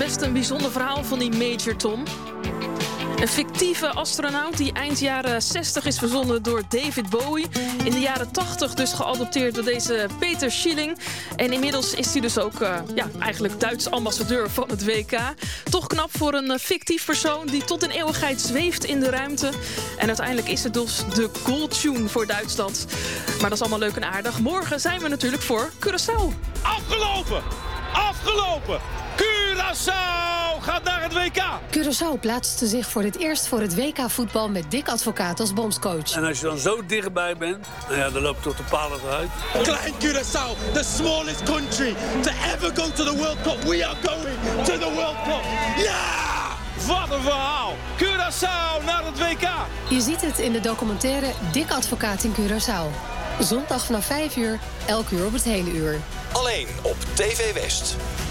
best een bijzonder verhaal van die Major Tom. Een fictieve astronaut die eind jaren 60 is verzonnen door David Bowie. In de jaren 80 dus geadopteerd door deze Peter Schilling. En inmiddels is hij dus ook eigenlijk Duits ambassadeur van het WK. Toch knap voor een fictief persoon die tot in eeuwigheid zweeft in de ruimte. En uiteindelijk is het dus de goaltune voor Duitsland. Maar dat is allemaal leuk en aardig. Morgen zijn we natuurlijk voor Curaçao. Afgelopen! Curaçao gaat naar het WK! Curaçao plaatste zich voor het eerst voor het WK-voetbal met Dick Advocaat als bondscoach. En als je dan zo dichtbij bent, dan loopt het tot de palen eruit. Klein Curaçao, the smallest country to ever go to the World Cup. We are going to the World Cup. Ja! Wat een verhaal! Curaçao naar het WK! Je ziet het in de documentaire Dick Advocaat in Curaçao. Zondag vanaf 5 uur, elk uur op het hele uur. Alleen op TV West.